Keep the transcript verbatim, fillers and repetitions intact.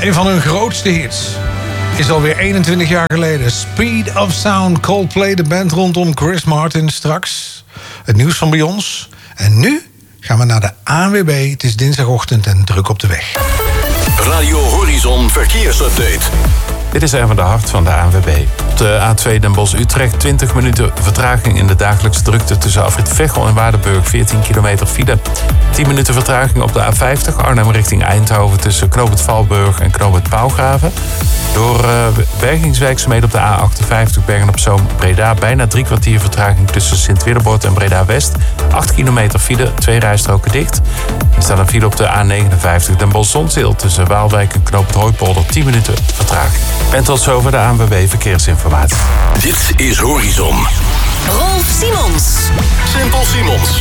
Een van hun grootste hits is alweer eenentwintig jaar geleden. Speed of Sound, Coldplay, de band rondom Chris Martin. Straks het nieuws van bij ons. En nu gaan we naar de A N W B. Het is dinsdagochtend en druk op de weg. Radio Horizon Verkeersupdate. Dit is Erwin de Hart van de A N W B. Op de A twee Den Bosch-Utrecht twintig minuten vertraging in de dagelijkse drukte tussen afrit Veghel en Waardenburg, veertien kilometer file. tien minuten vertraging op de A vijftig Arnhem richting Eindhoven tussen Knoop het Valburg en Knoop het Pauwgraven. Door uh, bergingswerkzaamheden op de A achtenvijftig Bergen-op-Zoom Breda bijna drie kwartier vertraging tussen Sint-Willebord en Breda-West. acht kilometer file, twee rijstroken dicht. Er staat een file op de A negenenvijftig Den Bosch-Zonzeel tussen Waalwijk en Knoop het Hooipolder, tien minuten vertraging. En tot zover de A N W B Verkeersinformatie. Dit is Horizon. Rolf Simons. Simpel Simons.